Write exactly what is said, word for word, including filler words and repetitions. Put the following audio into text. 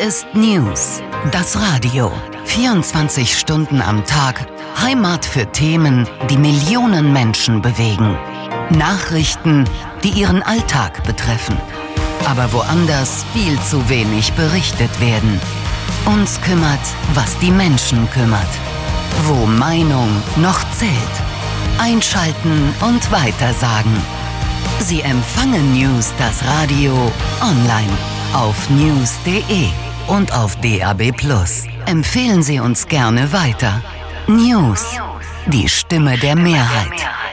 ist News, das Radio. vierundzwanzig Stunden am Tag, Heimat für Themen, die Millionen Menschen bewegen. Nachrichten, die ihren Alltag betreffen. Aber woanders viel zu wenig berichtet werden. Uns kümmert, was die Menschen kümmert. Wo Meinung noch zählt. Einschalten und weitersagen. Sie empfangen News, das Radio, online, auf news punkt de und auf D A B plus. Empfehlen Sie uns gerne weiter. News, die Stimme der Mehrheit.